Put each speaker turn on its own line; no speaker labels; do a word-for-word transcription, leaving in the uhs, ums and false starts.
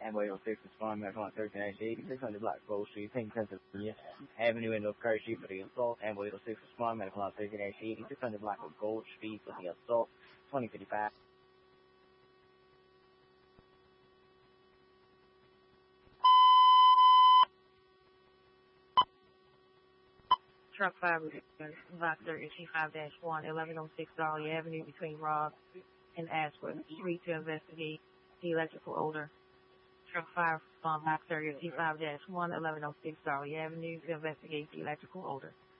Amway six respond medical on thirteen eighty six hundred Black Grove Street, Payne, Pennsylvania Avenue in North Curry Street for the assault. Amway six respond medical on thirteen eighty six hundred Black Gold Street for the assault. twenty fifty-five.
Truck five, Victor, issue five dash one, eleven oh six Dolly Avenue between Rob and Ashford Street to investigate the electrical odor. Truck five, um, Victor, issue five dash one, eleven oh six Dolly Avenue to investigate the electrical odor.